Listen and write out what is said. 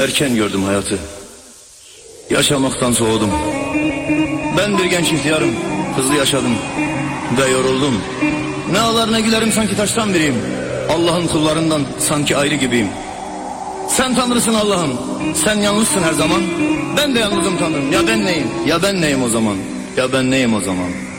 Erken gördüm hayatı. Yaşamaktan soğudum. Ben bir genç ihtiyarım. Hızlı yaşadım ve yoruldum. Ne ağlar ne gülerim, sanki taştan biriyim. Allah'ın kullarından sanki ayrı gibiyim. Sen Tanrısın Allah'ım. Sen yalnızsın her zaman. Ben de yalnızım Tanrım. Ya ben neyim? Ya ben neyim o zaman? Ya ben neyim o zaman?